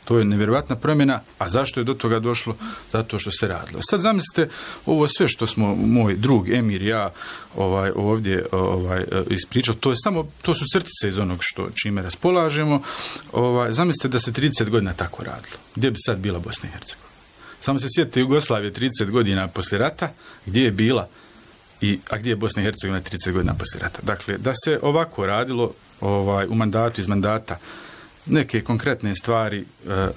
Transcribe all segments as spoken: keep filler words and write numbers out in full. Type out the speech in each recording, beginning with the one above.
To je nevjerojatna promjena, a zašto je do toga došlo? Zato što se radilo. Sad zamislite ovo sve što smo moj drug Emir i ja ovaj, ovdje ovaj, ispričao, to je samo, to su crtice iz onog što čime raspolažemo. Ovaj, zamislite da se trideset godina tako radilo. Gdje bi sad bila Bosna i Hercegovina? Samo se sjetite Jugoslavije trideset godina poslije rata, gdje je bila, i, a gdje je Bosna i Hercegovina trideset godina poslije rata. Dakle, da se ovako radilo ovaj, u mandatu iz mandata, neke konkretne stvari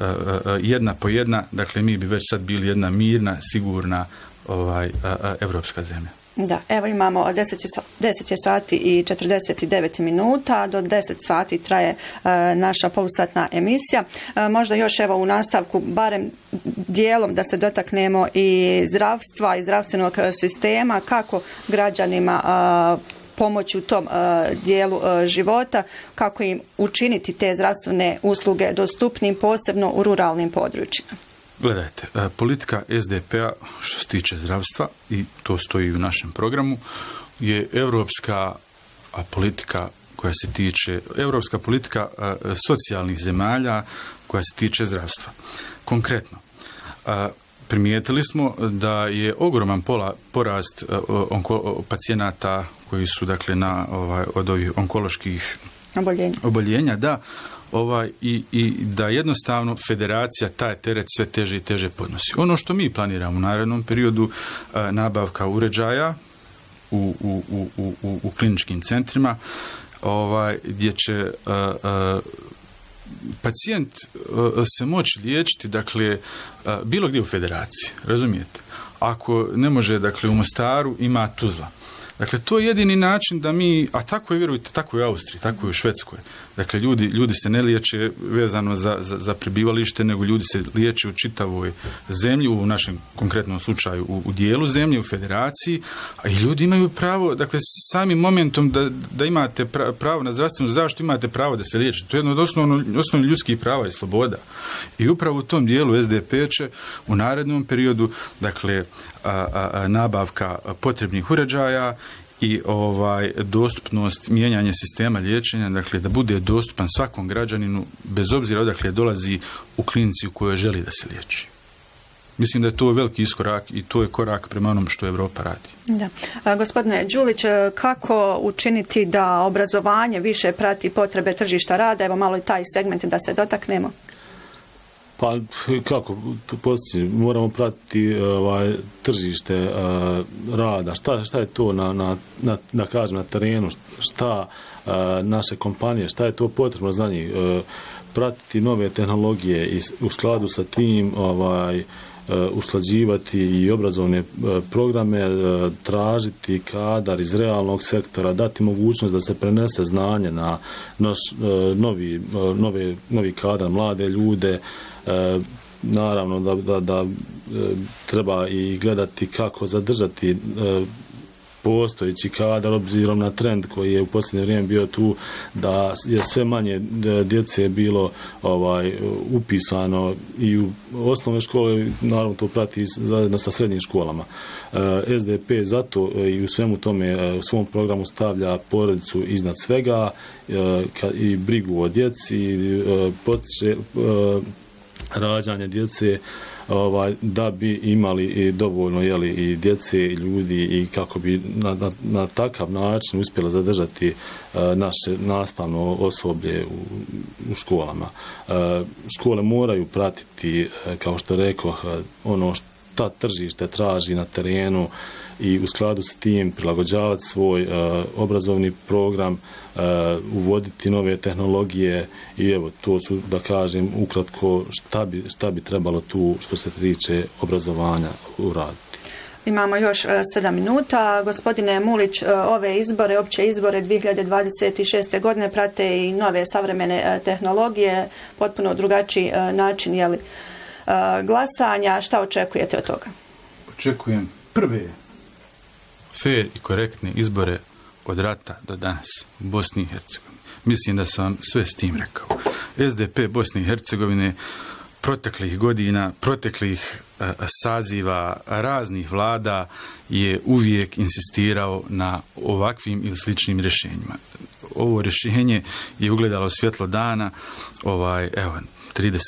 jedna po jedna, dakle mi bi već sad bili jedna mirna, sigurna ovaj, evropska zemlja. Da, evo imamo deset je sati i četrdeset devet minuta, do deset sati traje e, naša polusatna emisija. E, možda još evo u nastavku, barem dijelom da se dotaknemo i zdravstva i zdravstvenog sistema, kako građanima e, pomoći u tom uh, dijelu uh, života, kako im učiniti te zdravstvene usluge dostupnim, posebno u ruralnim područjima. Gledajte, uh, politika es de pe-a što se tiče zdravstva, i to stoji u našem programu, je europska politika koja se tiče, europska politika uh, socijalnih zemalja koja se tiče zdravstva. Konkretno, uh, primijetili smo da je ogroman pola, porast uh, onko, pacijenata koji su dakle na ovaj, od ovih onkoloških oboljenja, oboljenja da, ovaj, i, i da jednostavno federacija taj teret sve teže i teže podnosi. Ono što mi planiramo u narednom periodu, uh, nabavka uređaja u, u, u, u, u kliničkim centrima, ovaj, gdje će uh, uh, pacijent uh, se moći liječiti, dakle, uh, bilo gdje u federaciji, razumijete? Ako ne može, dakle, u Mostaru, ima Tuzla. Dakle, to je jedini način da mi, a tako je, vjerujte, tako je u Austriji, tako je u Švedskoj. Dakle, ljudi, ljudi se ne liječe vezano za, za, za prebivalište, nego ljudi se liječe u čitavoj zemlji, u našem konkretnom slučaju u, u dijelu zemlje, u federaciji, a i ljudi imaju pravo, dakle, samim momentom da, da imate pravo na zdravstvenu zaštitu, imate pravo da se liječite. To je jedno od osnovno, osnovnih ljudskih prava i sloboda. I upravo u tom dijelu es de pe će u narednom periodu, dakle, a, a, a, nabavka potrebnih uređaja i ovaj dostupnost, mijenjanje sistema liječenja, dakle da bude dostupan svakom građaninu bez obzira odakle dolazi u klinici u kojoj želi da se liječi. Mislim da je to veliki iskorak i to je korak prema onom što Europa radi. Da. A, gospodine Đulić, kako učiniti da obrazovanje više prati potrebe tržišta rada? Evo malo i taj segment da se dotaknemo. Pa kako postići, moramo pratiti ovaj tržište uh, rada, šta šta je to na na na na kažem na terenu, šta uh, naše kompanije, šta je to potrebno za njih, uh, pratiti nove tehnologije i u skladu sa tim ovaj uh, usklađivati i obrazovne uh, programe, uh, tražiti kadar iz realnog sektora, dati mogućnost da se prenese znanje na naš uh, novi uh, nove novi kadar, mlade ljude. E, naravno da, da, da e, treba i gledati kako zadržati e, postojeći kadar obzirom na trend koji je u posljednje vrijeme bio tu da je sve manje djece bilo ovaj upisano i u osnovne škole, naravno to prati zajedno sa srednjim školama. E, es de pe zato i u svemu tome u svom programu stavlja porodicu iznad svega e, ka, i brigu o djeci, e, potiče e, rađanje djece ovaj da bi imali i dovoljno jeli i djece i ljudi i kako bi na, na, na takav način uspjela zadržati uh, naše nastavno osoblje u, u školama. Uh, škole moraju pratiti, uh, kao što rekoh, uh, ono što tržište traži na terenu i u skladu s tim prilagođavati svoj uh, obrazovni program, uh, uvoditi nove tehnologije i evo, to su, da kažem, ukratko šta bi, šta bi trebalo tu što se tiče obrazovanja uraditi. Imamo još uh, sedam minuta. Gospodine Mulić, uh, ove izbore, opće izbore dvije hiljade dvadeset šeste godine prate i nove savremene uh, tehnologije, potpuno drugačiji uh, način jeli, uh, glasanja. Šta očekujete od toga? Očekujem prve fair i korektne izbore od rata do danas u Bosni i Hercegovini. Mislim da sam sve s tim rekao. es de pe Bosne i Hercegovine proteklih godina, proteklih uh, saziva raznih vlada je uvijek insistirao na ovakvim ili sličnim rješenjima. Ovo rješenje je ugledalo svjetlo dana, ovaj, evo, trideset